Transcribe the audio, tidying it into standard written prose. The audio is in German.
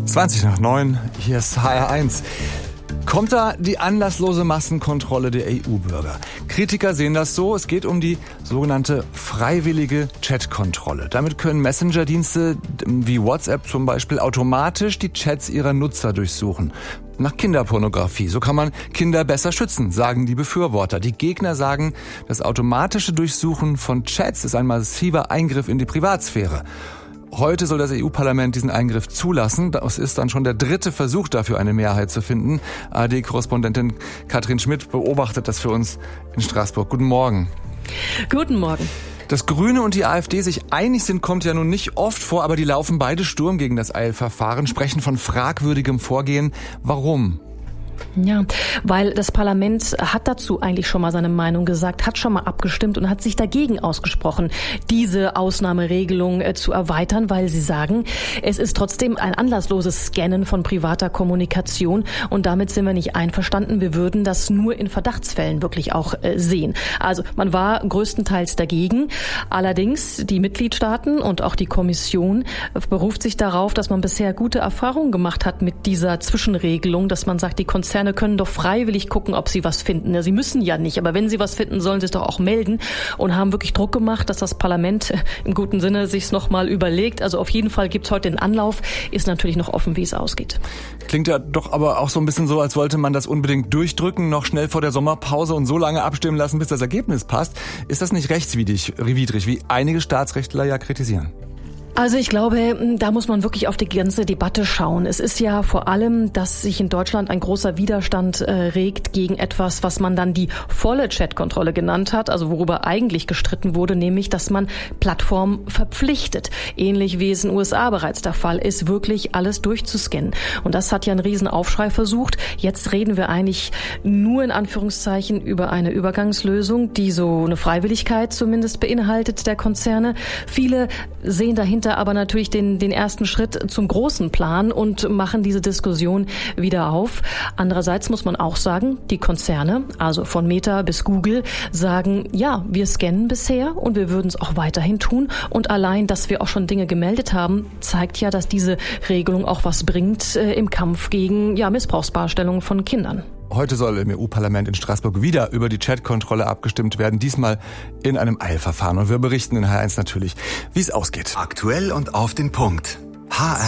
20:09, hier ist HR1. Kommt da die anlasslose Massenkontrolle der EU-Bürger? Kritiker sehen das so, es geht um die sogenannte freiwillige Chatkontrolle. Damit können Messenger-Dienste wie WhatsApp zum Beispiel automatisch die Chats ihrer Nutzer durchsuchen. Nach Kinderpornografie. So kann man Kinder besser schützen, sagen die Befürworter. Die Gegner sagen, das automatische Durchsuchen von Chats ist ein massiver Eingriff in die Privatsphäre. Heute soll das EU-Parlament diesen Eingriff zulassen. Das ist dann schon der dritte Versuch dafür, eine Mehrheit zu finden. ARD-Korrespondentin Katrin Schmidt beobachtet das für uns in Straßburg. Guten Morgen. Guten Morgen. Dass Grüne und die AfD sich einig sind, kommt ja nun nicht oft vor, aber die laufen beide Sturm gegen das Eilverfahren, sprechen von fragwürdigem Vorgehen. Warum? Ja, weil das Parlament hat dazu eigentlich schon mal seine Meinung gesagt, hat schon mal abgestimmt und hat sich dagegen ausgesprochen, diese Ausnahmeregelung zu erweitern, weil sie sagen, es ist trotzdem ein anlassloses Scannen von privater Kommunikation und damit sind wir nicht einverstanden. Wir würden das nur in Verdachtsfällen wirklich auch sehen. Also man war größtenteils dagegen. Allerdings die Mitgliedstaaten und auch die Kommission beruft sich darauf, dass man bisher gute Erfahrungen gemacht hat mit dieser Zwischenregelung, dass man sagt, die Konzerne können doch freiwillig gucken, ob sie was finden. Sie müssen ja nicht, aber wenn sie was finden, sollen sie es doch auch melden und haben wirklich Druck gemacht, dass das Parlament im guten Sinne sich's nochmal überlegt. Also auf jeden Fall gibt's heute den Anlauf, ist natürlich noch offen, wie es ausgeht. Klingt ja doch aber auch so ein bisschen so, als wollte man das unbedingt durchdrücken, noch schnell vor der Sommerpause und so lange abstimmen lassen, bis das Ergebnis passt. Ist das nicht rechtswidrig, wie einige Staatsrechtler ja kritisieren? Also ich glaube, da muss man wirklich auf die ganze Debatte schauen. Es ist ja vor allem, dass sich in Deutschland ein großer Widerstand regt gegen etwas, was man dann die volle Chatkontrolle genannt hat, also worüber eigentlich gestritten wurde, nämlich, dass man Plattformen verpflichtet, ähnlich wie es in den USA bereits der Fall ist, wirklich alles durchzuscannen. Und das hat ja einen riesen Aufschrei versucht. Jetzt reden wir eigentlich nur in Anführungszeichen über eine Übergangslösung, die so eine Freiwilligkeit zumindest beinhaltet der Konzerne. Viele sehen dahinter aber natürlich den ersten Schritt zum großen Plan und machen diese Diskussion wieder auf. Andererseits muss man auch sagen, die Konzerne, also von Meta bis Google, sagen, ja, wir scannen bisher und wir würden es auch weiterhin tun. Und allein, dass wir auch schon Dinge gemeldet haben, zeigt ja, dass diese Regelung auch was bringt im Kampf gegen Missbrauchsdarstellungen von Kindern. Heute soll im EU-Parlament in Straßburg wieder über die Chatkontrolle abgestimmt werden, diesmal in einem Eilverfahren. Und wir berichten in HR1 natürlich, wie es ausgeht. Aktuell und auf den Punkt. HR